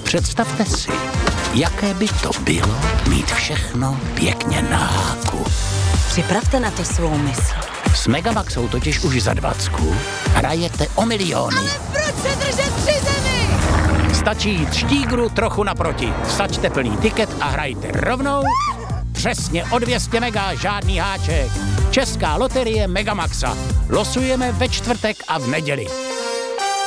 Představte si, jaké by to bylo mít všechno pěkně na háku. Připravte na to svou mysl. S Megamaxou totiž už za 20 hrajete o miliony. Ale proč se držet při zemi? Stačí jít štígru trochu naproti. Vsaďte plný tiket a hrajte rovnou přesně o 200 mega, žádný háček. Česká loterie Megamaxa. Losujeme ve čtvrtek a v neděli.